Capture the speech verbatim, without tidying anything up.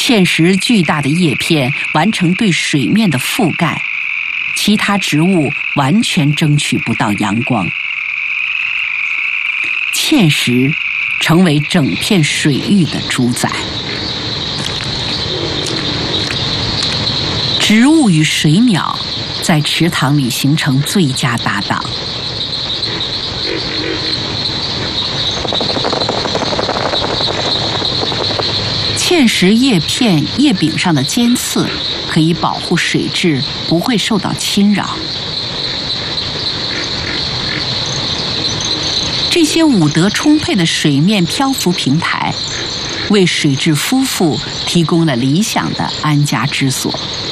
芡实巨大的叶片完成对水面的覆盖，其他植物完全争取不到阳光。芡实成为整片水域的主宰。植物与水鸟在池塘里形成最佳搭档。芡实叶片叶柄上的尖刺可以保护水质不会受到侵扰。这些五德充沛的水面漂浮平台，为水质夫妇提供了理想的安家之所。